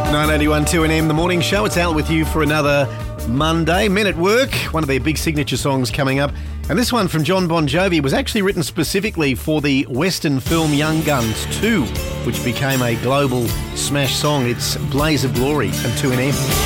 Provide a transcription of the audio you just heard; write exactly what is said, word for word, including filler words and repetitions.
nine eighty-one two N M, the morning show. It's Al with you for another Monday. Men at Work, one of their big signature songs coming up. And this one from John Bon Jovi was actually written specifically for the Western film Young Guns two, which became a global smash song. It's Blaze of Glory and two N M.